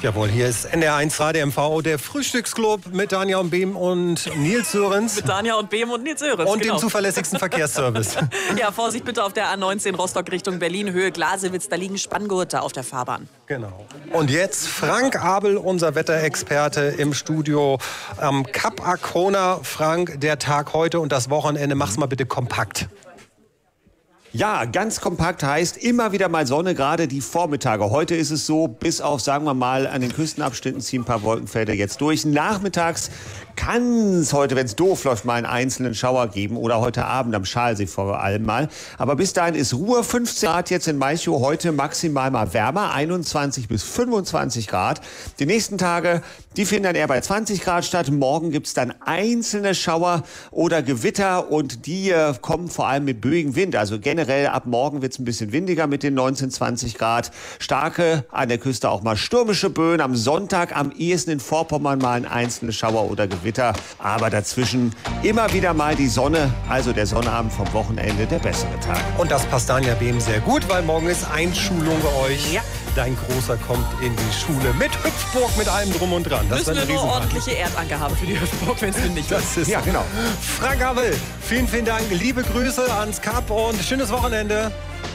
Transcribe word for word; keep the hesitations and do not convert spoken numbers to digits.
Jawohl, hier ist N D R eins Radio M V, der Frühstücksclub mit Danja und Behm und Nils Sörenz. Mit Danja und Behm und Nils Sörenz, Und genau. dem zuverlässigsten Verkehrsservice. Ja, Vorsicht bitte auf der A neunzehn Rostock Richtung Berlin, Höhe Glasewitz, da liegen Spanngurte auf der Fahrbahn. Genau. Und jetzt Frank Abel, unser Wetterexperte im Studio am Kap Arkona. Frank, der Tag heute und das Wochenende, mach's mal bitte kompakt. Ja, ganz kompakt heißt immer wieder mal Sonne, gerade die Vormittage. Heute ist es so, bis auf, sagen wir mal, an den Küstenabschnitten ziehen ein paar Wolkenfelder jetzt durch. Nachmittags kann es heute, wenn es doof läuft, mal einen einzelnen Schauer geben oder heute Abend am Schalsee vor allem mal. Aber bis dahin ist Ruhe. fünfzehn Grad jetzt in Malchow, heute maximal mal wärmer, einundzwanzig bis fünfundzwanzig Grad. Die nächsten Tage, die finden dann eher bei zwanzig Grad statt. Morgen gibt es dann einzelne Schauer oder Gewitter und die äh, kommen vor allem mit böigem Wind. Also generell ab morgen wird es ein bisschen windiger mit den neunzehn, zwanzig Grad. Starke, an der Küste auch mal stürmische Böen. Am Sonntag am ehesten in Vorpommern mal ein einzelner Schauer oder Gewitter. Aber dazwischen immer wieder mal die Sonne. Also der Sonnabend vom Wochenende, der bessere Tag. Und das passt Danja Behm sehr gut, weil morgen ist Einschulung bei euch. Ja. Dein Großer kommt in die Schule mit Hüpfburg, mit allem drum und dran. Das Müssen wir eine nur Riesenparty. ordentliche Erdanker haben für die Hüpfburg, wenn es nicht Das ist Ja, genau. Frank Abel, vielen, vielen Dank. Liebe Grüße ans Kap und schönes Wochenende.